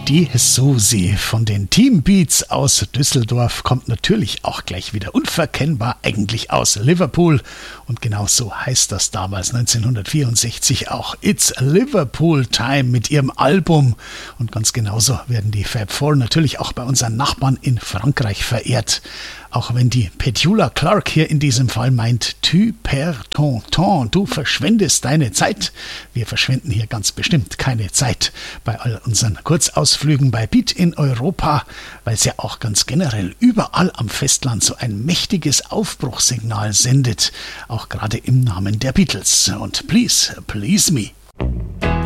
Die Susi von den Team Beats aus Düsseldorf kommt natürlich auch gleich wieder unverkennbar eigentlich aus Liverpool. Und genau so heißt das damals 1964 auch It's Liverpool Time mit ihrem Album. Und ganz genauso werden die Fab Four natürlich auch bei unseren Nachbarn in Frankreich verehrt. Auch wenn die Petula Clark hier in diesem Fall meint, tu perds ton temps, du verschwendest deine Zeit. Wir verschwenden hier ganz bestimmt keine Zeit bei all unseren Kurzausflügen bei Beat in Europa, weil es ja auch ganz generell überall am Festland so ein mächtiges Aufbruchssignal sendet, auch gerade im Namen der Beatles. Und please, please me.